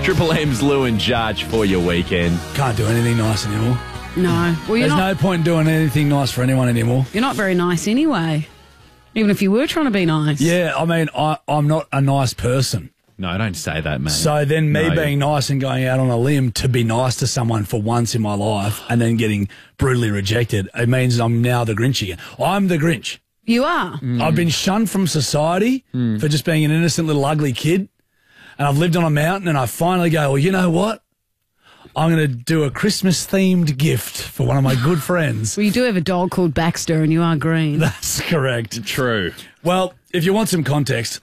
Triple M's Lou and Jarch for your weekend. Can't do anything nice anymore. No. Well, There's no point in doing anything nice for anyone anymore. You're not very nice anyway. Even if you were trying to be nice. Yeah, I mean, I'm not a nice person. No, don't say that, mate. So then me being nice and going out on a limb to be nice to someone for once in my life and then getting brutally rejected, it means I'm now the Grinch again. I'm the Grinch. You are. I've been shunned from society for just being an innocent little ugly kid. And I've lived on a mountain and I finally go, well, you know what? I'm going to do a Christmas-themed gift for one of my good friends. Well, you do have a dog called Baxter and you are green. That's correct. True. Well, if you want some context,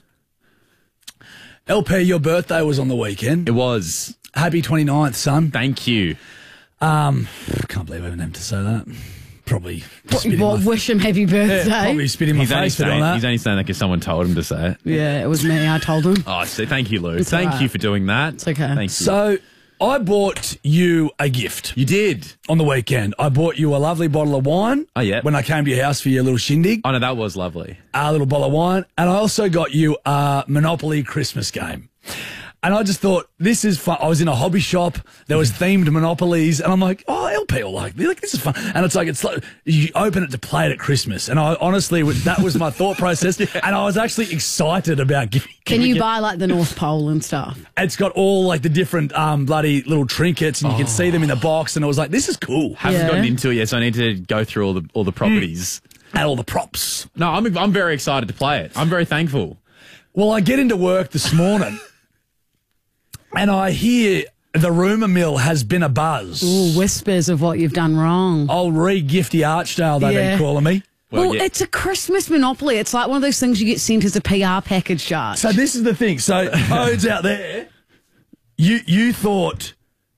LP, your birthday was on the weekend. It was. Happy 29th, son. Thank you. Can't believe I even have to say that. Probably spit in my Wish him happy birthday. Yeah, probably spit in my He's only face for doing that. He's only saying that because someone told him to say it. Yeah, it was me. I told him. Oh, so thank you, Lou. It's Thank all you right. for doing that. It's okay. Thank you. So I bought you a gift You did. on the weekend. I bought you a lovely bottle of wine. Oh, yeah. When I came to your house for your little shindig. Oh, no, that was lovely. A little bottle of wine. And I also got you a Monopoly Christmas game. And I just thought, this is fun. I was in a hobby shop. There was themed Monopolies. And I'm like, oh, LP will like this is fun. And it's like you open it to play it at Christmas. And I honestly, that was my thought process. And I was actually excited about giving Can you it. buy like the North Pole and stuff? It's got all like the different bloody little trinkets and you can see them in the box. And I was like, this is cool. Haven't Yeah. gotten into it yet, so I need to go through all the properties. And all the props. No, I'm very excited to play it. I'm very thankful. Well, I get into work this morning and I hear the rumour mill has been a buzz. Ooh, whispers of what you've done wrong. Old Gifty Archdale, they've Yeah. been calling me. Well, yeah. it's a Christmas Monopoly. It's like one of those things you get sent as a PR package, Jarch. So this is the thing. So Odes out there, you thought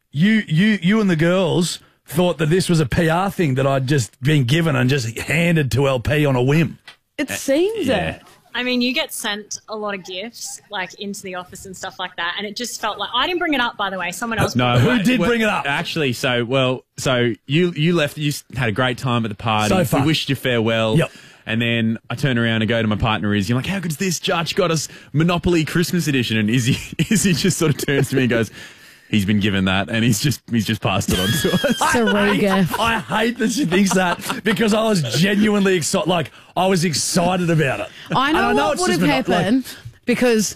you and the girls thought that this was a PR thing that I'd just been given and just handed to LP on a whim. It seems yeah. it. I mean, you get sent a lot of gifts, like, into the office and stuff like that, and it just felt like... I didn't bring it up, by the way. Someone else... No, Who did bring it up? Actually, so you left. You had a great time at the party. So fun. We wished you farewell. Yep. And then I turn around and go to my partner Izzy. I'm like, how good's this? Jarch got us Monopoly Christmas edition, and Izzy just sort of turns to me and goes, he's been given that, and he's just passed it on to us. It's a re-gift. I hate that she thinks that because I was genuinely excited. Like, I was excited about it. I know And what it's would just have been, like, happened because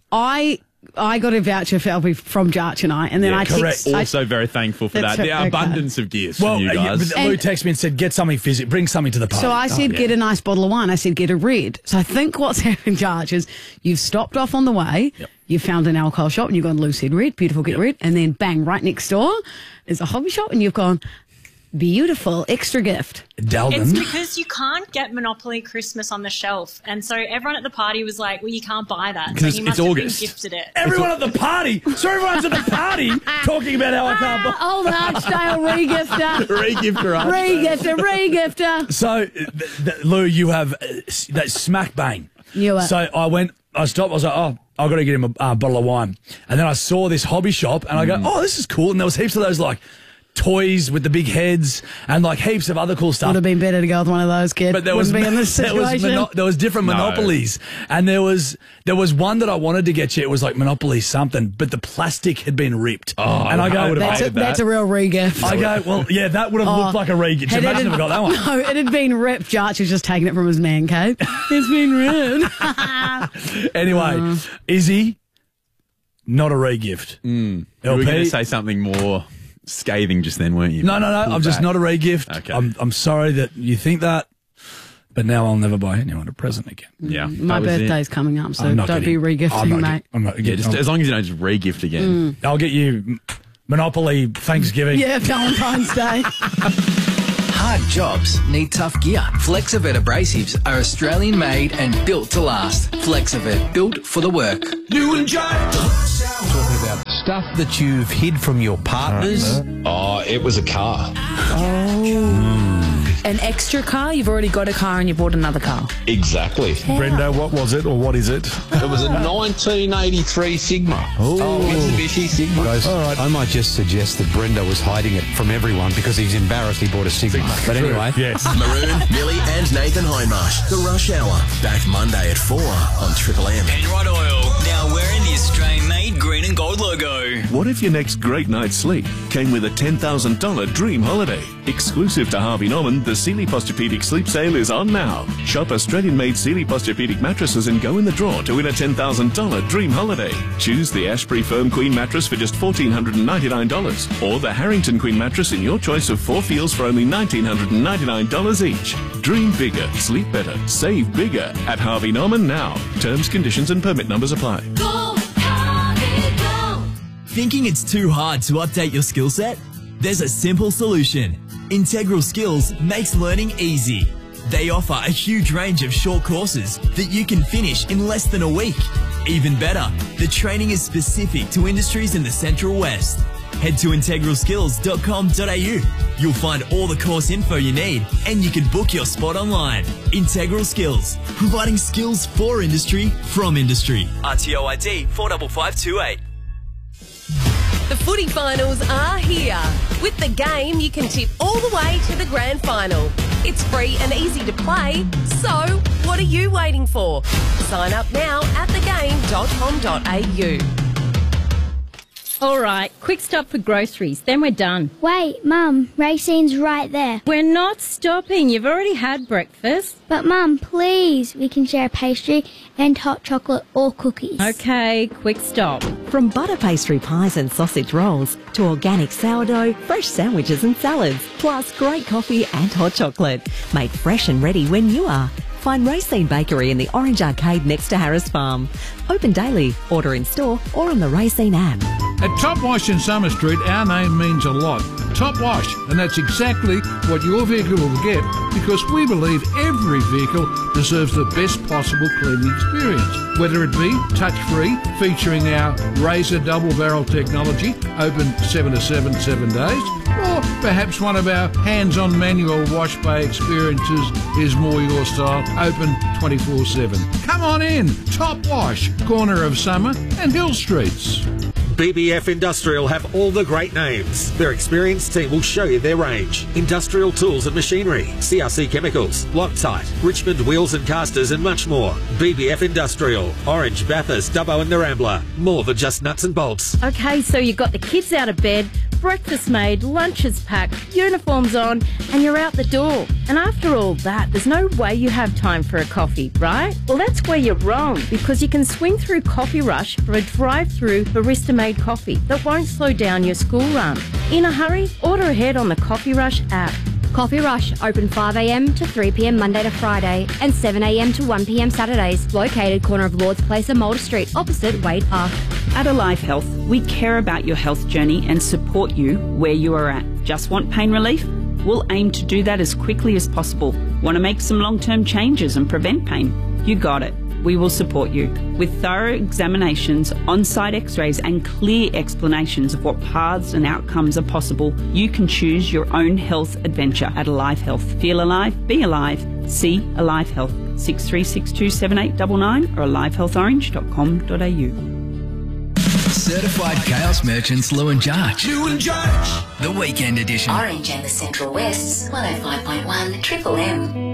I got a voucher for LP from Jarch and I, and then Yeah, I correct. Also very thankful for That's that. The okay. abundance of gifts well, from you guys. Lou texted me and said, get something physical, bring something to the party. So I said, get a nice bottle of wine. I said, get a red. So I think what's happened, Jarch, is you've stopped off on the way. Yep. You've found an alcohol shop and you've gone, Lou said red, beautiful, get red. And then bang, right next door is a hobby shop and you've gone, beautiful, extra gift. Dalton. It's because you can't get Monopoly Christmas on the shelf. And so everyone at the party was like, well, you can't buy that. So Because he it's must have August. been gifted it. Everyone at the party. So everyone's at the party talking about how I can't buy. Old Archdale re-gifter. Re-gifter us. Re-gifter, re-gifter. So, Lou, you have that smack bang. Knew it. So I stopped. I was like, oh, I've got to get him a bottle of wine. And then I saw this hobby shop and I go, oh, this is cool. And there was heaps of those like toys with the big heads and like heaps of other cool stuff. Would have been better to go with one of those, kid. But there was Wouldn't be in this situation. there was different No. monopolies, and there was one that I wanted to get you. It was like Monopoly something, but the plastic had been ripped. Oh, and I go, I would've that's, a, hated that. that's a real re-gift. I go, well, yeah, that would have looked like a re-gift. Had it Imagine if I got that one. No, it had been ripped. Jarch was just taking it from his man cave. It's been ripped. Anyway, Izzy, not a re-gift. You were going to say something more scathing just then, weren't you? No. I'm just not a re-gift. Okay. I'm sorry that you think that, but now I'll never buy anyone a present again. Yeah. My that was it. birthday's coming up, so I'm not don't getting- be re-gifting, I'm not mate. I'm not Yeah, getting. just as long as you don't just re-gift again. I'll get you Monopoly Thanksgiving. Yeah, Valentine's Day. Hard jobs need tough gear. Flexivet abrasives are Australian made and built to last. Flexivet, built for the work. You and Jay. Talking about stuff that you've hid from your partners. Oh, it was a car. An extra car? You've already got a car and you bought another car. Exactly. Brenda, what was it or what is it? It was a 1983 Sigma. Oh, Mitsubishi Sigma. Guys, all right. I might just suggest that Brenda was hiding it from everyone because he's embarrassed he bought a Sigma. But anyway. Yes. Maroon, Millie and Nathan Hindmarsh. The Rush Hour. Back Monday at 4 on Triple M. Penrod Oil, now wearing the Australian-made green and gold logo. What if your next great night's sleep came with a $10,000 dream holiday? Exclusive to Harvey Norman, the Sealy Posturepedic Sleep Sale is on now. Shop Australian-made Sealy Posturepedic mattresses and go in the draw to win a $10,000 dream holiday. Choose the Ashbury Firm Queen mattress for just $1,499 or the Harrington Queen mattress in your choice of 4 feels for only $1,999 each. Dream bigger, sleep better, save bigger at Harvey Norman now. Terms, conditions and permit numbers apply. Thinking it's too hard to update your skill set? There's a simple solution. Integral Skills makes learning easy. They offer a huge range of short courses that you can finish in less than a week. Even better, the training is specific to industries in the Central West. Head to integralskills.com.au. You'll find all the course info you need and you can book your spot online. Integral Skills, providing skills for industry from industry. RTO ID 45528. The footy finals are here. With the game, you can tip all the way to the grand final. It's free and easy to play, so what are you waiting for? Sign up now at thegame.com.au. All right, quick stop for groceries, then we're done. Wait, Mum, Racine's right there. We're not stopping. You've already had breakfast. But Mum, please, we can share a pastry and hot chocolate or cookies. Okay, quick stop. From butter pastry pies and sausage rolls to organic sourdough, fresh sandwiches and salads, plus great coffee and hot chocolate. Made fresh and ready when you are. Find Racine Bakery in the Orange Arcade next to Harris Farm. Open daily, order in store or on the Racine app. At Top Wash in Summer Street, our name means a lot. Top Wash, and that's exactly what your vehicle will get because we believe every vehicle deserves the best possible cleaning experience. Whether it be touch-free, featuring our Razor double barrel technology, open 7 to 7 days, or perhaps one of our hands-on manual wash bay experiences is more your style, open 24/7. Come on in, Top Wash, corner of Summer and Hill Streets. BBF Industrial have all the great names. Their experienced team will show you their range. Industrial tools and machinery, CRC chemicals, Loctite, Richmond wheels and casters and much more. BBF Industrial, Orange, Bathurst, Dubbo and Narambla. More than just nuts and bolts. Okay, so you've got the kids out of bed, breakfast made, lunches packed, uniforms on, and you're out the door. And after all that, there's no way you have time for a coffee, right? Well, that's where you're wrong, because you can swing through Coffee Rush for a drive-through barista-made coffee that won't slow down your school run. In a hurry? Order ahead on the Coffee Rush app. Coffee Rush, open 5 a.m. to 3 p.m. Monday to Friday and 7 a.m. to 1 p.m. Saturdays. Located corner of Lords Place and Mulder Street, opposite Wade Park. At Alive Health, we care about your health journey and support you where you are at. Just want pain relief? We'll aim to do that as quickly as possible. Want to make some long-term changes and prevent pain? You got it. We will support you. With thorough examinations, on-site x-rays and clear explanations of what paths and outcomes are possible, you can choose your own health adventure at Alive Health. Feel alive, be alive, see Alive Health. 63627899 or alivehealthorange.com.au. Certified Chaos Merchants Lou and Judge. Lou and Judge. The Weekend Edition. Orange and the Central West's 105.1 Triple M.